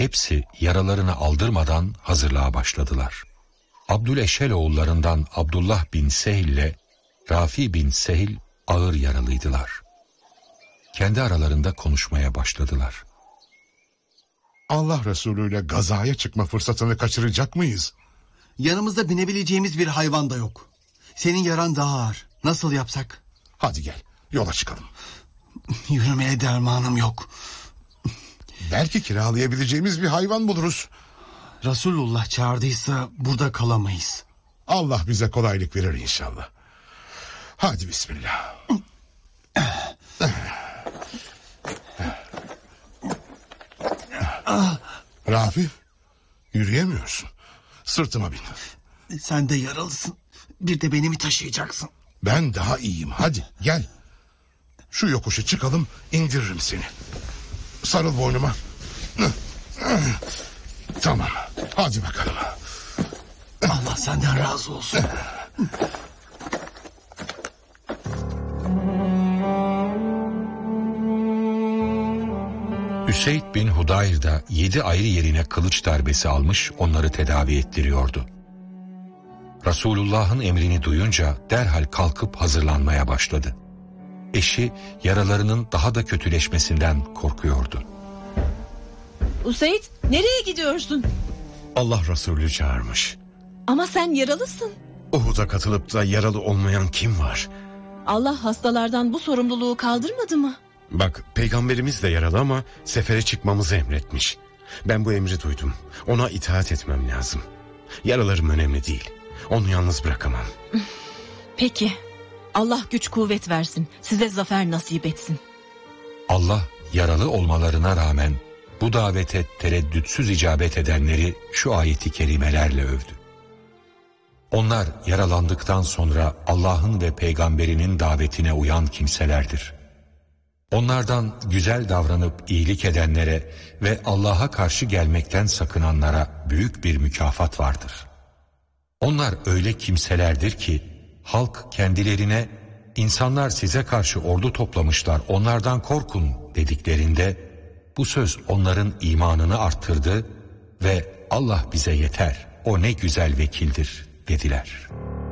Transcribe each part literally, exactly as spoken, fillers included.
hepsi yaralarını aldırmadan hazırlığa başladılar. Abdüleşhel oğullarından Abdullah bin Sehil ile Rafi bin Sehil ağır yaralıydılar. Kendi aralarında konuşmaya başladılar. Allah Resulü ile gazaya çıkma fırsatını kaçıracak mıyız? Yanımızda binebileceğimiz bir hayvan da yok. Senin yaran daha ağır. Nasıl yapsak? Hadi gel, yola çıkalım. Yürümeye dermanım yok. Belki kiralayabileceğimiz bir hayvan buluruz. Resulullah çağırdıysa burada kalamayız. Allah bize kolaylık verir inşallah. Hadi bismillah. Rafi, yürüyemiyorsun. Sırtıma bin. Sen de yaralısın. Bir de beni mi taşıyacaksın? Ben daha iyiyim. Hadi gel. Şu yokuşu çıkalım, indiririm seni. Sarıl boynuma. Tamam. Hadi bakalım. Allah senden razı olsun. Üseyd bin Hudayr da yedi ayrı yerine kılıç darbesi almış, onları tedavi ettiriyordu. Resulullah'ın emrini duyunca derhal kalkıp hazırlanmaya başladı. Eşi yaralarının daha da kötüleşmesinden korkuyordu. Useyd, nereye gidiyorsun? Allah Resulü çağırmış. Ama sen yaralısın. Uhud'a katılıp da yaralı olmayan kim var? Allah hastalardan bu sorumluluğu kaldırmadı mı? Bak, peygamberimiz de yaralı ama sefere çıkmamızı emretmiş. Ben bu emri duydum. Ona itaat etmem lazım. Yaralarım önemli değil. Onu yalnız bırakamam. Peki. Allah güç kuvvet versin. Size zafer nasip etsin. Allah yaralı olmalarına rağmen bu davete tereddütsüz icabet edenleri şu ayeti kerimelerle övdü. Onlar yaralandıktan sonra Allah'ın ve peygamberinin davetine uyan kimselerdir. Onlardan güzel davranıp iyilik edenlere ve Allah'a karşı gelmekten sakınanlara büyük bir mükafat vardır. Onlar öyle kimselerdir ki halk kendilerine insanlar size karşı ordu toplamışlar, onlardan korkun dediklerinde bu söz onların imanını arttırdı ve Allah bize yeter, o ne güzel vekildir dediler.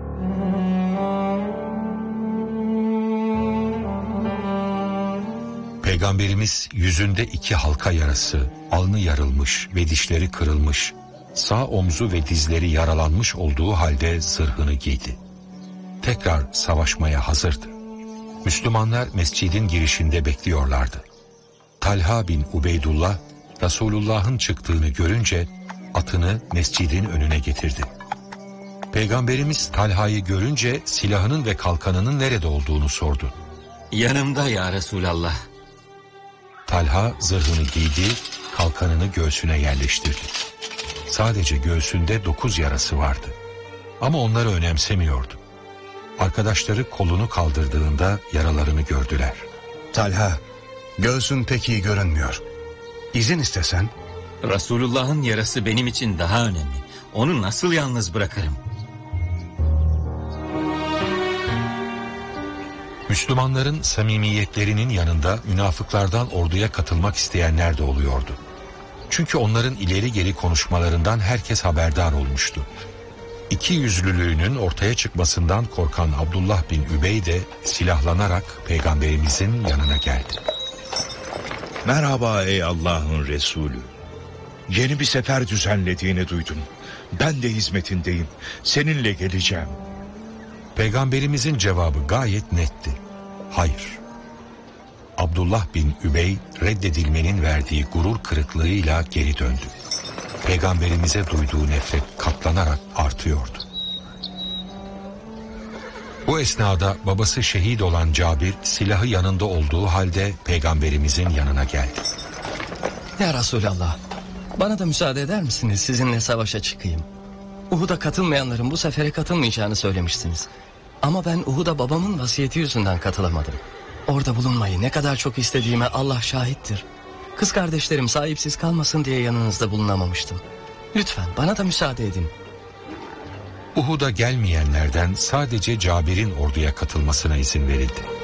Peygamberimiz yüzünde iki halka yarası, alnı yarılmış ve dişleri kırılmış, sağ omzu ve dizleri yaralanmış olduğu halde zırhını giydi. Tekrar savaşmaya hazırdı. Müslümanlar mescidin girişinde bekliyorlardı. Talha bin Ubeydullah, Resulullah'ın çıktığını görünce atını mescidin önüne getirdi. Peygamberimiz Talha'yı görünce silahının ve kalkanının nerede olduğunu sordu. Yanımda ya Resulallah. Talha zırhını giydi, kalkanını göğsüne yerleştirdi. Sadece göğsünde dokuz yarası vardı. Ama onları önemsemiyordu. Arkadaşları kolunu kaldırdığında yaralarını gördüler. Talha, göğsün pek iyi görünmüyor. İzin istesen. Resulullah'ın yarası benim için daha önemli. Onu nasıl yalnız bırakırım? Müslümanların samimiyetlerinin yanında münafıklardan orduya katılmak isteyenler de oluyordu. Çünkü onların ileri geri konuşmalarından herkes haberdar olmuştu. İki yüzlülüğünün ortaya çıkmasından korkan Abdullah bin Übey de silahlanarak Peygamberimizin yanına geldi. Merhaba ey Allah'ın Resulü. Yeni bir sefer düzenlediğini duydum. Ben de hizmetindeyim. Seninle geleceğim. Peygamberimizin cevabı gayet netti. Hayır. Abdullah bin Übey reddedilmenin verdiği gurur kırıklığıyla geri döndü. Peygamberimize duyduğu nefret katlanarak artıyordu. Bu esnada babası şehit olan Cabir silahı yanında olduğu halde Peygamberimizin yanına geldi. Ya Resulallah, bana da müsaade eder misiniz, sizinle savaşa çıkayım? Uhud'a katılmayanların bu sefere katılmayacağını söylemiştiniz. Ama ben Uhud'a babamın vasiyeti yüzünden katılamadım. Orada bulunmayı ne kadar çok istediğime Allah şahittir. Kız kardeşlerim sahipsiz kalmasın diye yanınızda bulunamamıştım. Lütfen bana da müsaade edin. Uhud'a gelmeyenlerden sadece Cabir'in orduya katılmasına izin verildi.